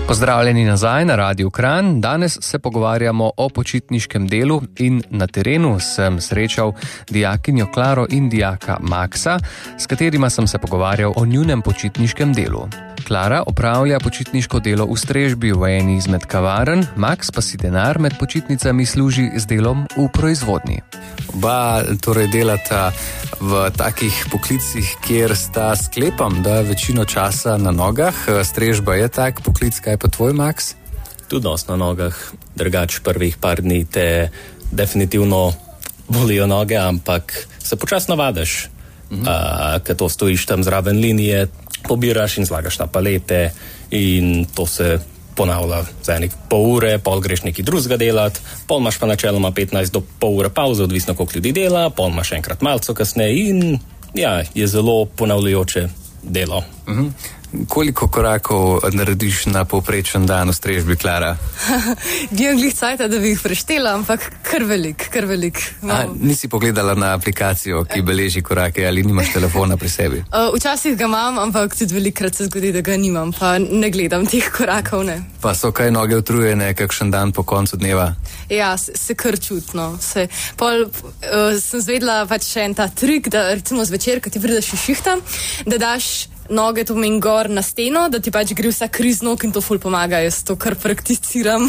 Pozdravljeni nazaj na Radiu Kranj. Danes se pogovarjamo o počitniškem delu in na terenu sem srečal dijakinjo Klaro in dijaka Maksa, s katerima sem se pogovarjal o njunem počitniškem delu. Klara opravlja počitniško delo v strežbi v eni izmed kavarn, Maks pa si denar med počitnicami služi z delom v proizvodnji. Oba torej delata v takih poklicih, kjer sta, sklepam, da večino časa na nogah. Strežba je tak poklic, kaj pa tvoj, Maks? Tudi dosti na nogah, drugač prvih par dni te definitivno bolijo noge, ampak se počasno navadiš, ker to stojiš tam zraven linije, pobiraš in zlagaš na palete in to se ponavlja za enih pol ure, pol greš nekaj drugega delati, pol imaš pa načeloma 15 do pol ure pauze, odvisno koliko ljudi dela, pol imaš enkrat malco kasneje in ja, je zelo ponavljajoče delo. Koliko korakov narediš na povprečen dan v strežbi, Klara? Nimam glih cajta, da bi jih preštela, ampak kar velik. No. Nisi pogledala na aplikacijo, ki beleži korake, ali nimaš telefona pri sebi? Včasih ga imam, ampak tudi velikrat se zgodi, da ga nimam, pa ne gledam teh korakov, ne. Pa so kaj noge utrujene kakšen dan po koncu dneva? Ja, se kar čutno. Pol sem zvedla pač še en ta trik, da recimo zvečer, ko ti prideš v šihta, da daš noge to meni gor na steno, da ti pač gre vsa kriz nog in to ful pomaga, jaz to kar prakticiram.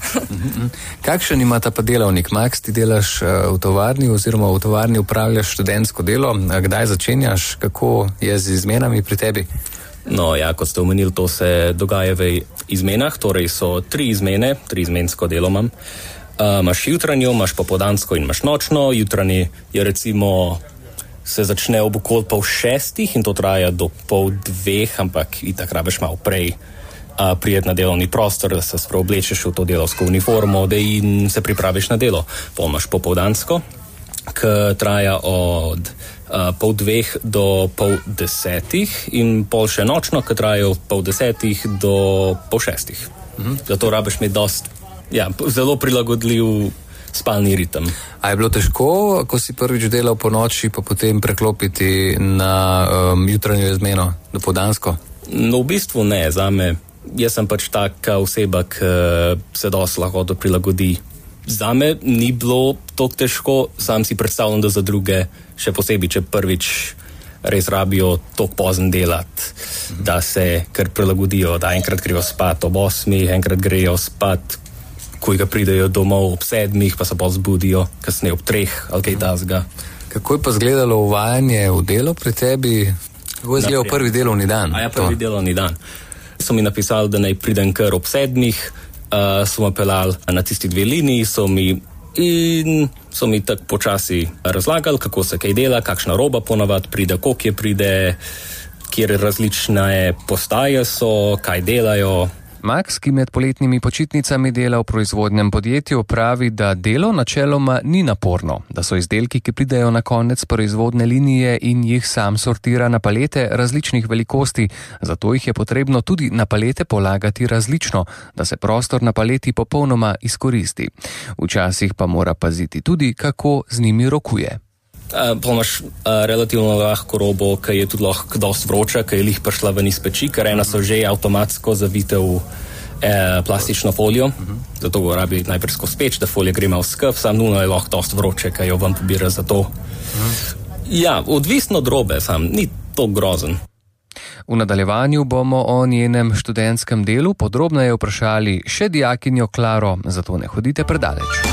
Kakšen ima ta pa delavnik, Maks? Ti delaš v tovarni oziroma v tovarni upravljaš študentsko delo. Kdaj začenjaš? Kako je z izmenami pri tebi? No ja, kot ste omenili, to se dogaja v izmenah, torej so 3 izmene, 3-izmensko delo imam. Imaš jutranjo, imaš popoldansko in imaš nočno. Jutranji je recimo se začne ob okoli 5:30 in to traja do 1:30, ampak itak rabiš malo prej prijeti na delovni prostor, da se spreoblečeš v to delovsko uniformo in se pripraviš na delo. Pol imaš popoldansko, ki traja od 9:30 do 9:30 in pol še nočno, ki traja od 9:30 do 5:30. Zato rabiš imeti zelo prilagodljiv spalni ritem. A je bilo težko, ko si prvič delal po noči, pa potem preklopiti na jutranjo izmeno, dopoldansko? No, v bistvu ne, zame. Jaz sem pač taka oseba, ki se dosti lahko prilagodi. Zame ni bilo toliko težko, sam si predstavljam, da za druge, še posebej, če prvič res rabijo toliko pozno delati, da se kar prilagodijo, da enkrat grejo spat ob 8, enkrat grejo spat, ko ga pridejo domov ob 7, pa se pa zbudijo kasneje ob 3 ali kaj tasga. Kako je pa izgledalo uvajanje v delo pri tebi? Kako je izgledal prvi delovni dan? Prvi delovni dan. So mi napisali, da naj pridem kar ob 7, so me pelali na tisti 2 liniji, so mi tako počasi razlagali, kako se kaj dela, kakšna roba ponavadi pride, koliko je pride, kjer različne postaje so, kaj delajo. Maks, ki med poletnimi počitnicami dela v proizvodnem podjetju, pravi, da delo načeloma ni naporno, da so izdelki, ki pridejo na konec proizvodne linije in jih sam sortira na palete različnih velikosti, zato jih je potrebno tudi na palete polagati različno, da se prostor na paleti popolnoma izkoristi. Včasih pa mora paziti tudi, kako z njimi rokuje. Imaš relativno lahko robo, ki je tudi lahko dosti vroča, ki je lih prišla ven iz peči, ker ena so že avtomatsko zavite v plastično folijo, zato go rabi najprej skozi peč, da folija gre malo skup, sam nuno je lahko dosti vroče, ki jo ven pobira za to. Ja, odvisno od robe, sam ni to grozen. V nadaljevanju bomo o njenem študentskem delu podrobneje vprašali še dijakinjo Klaro, zato ne hodite predaleč.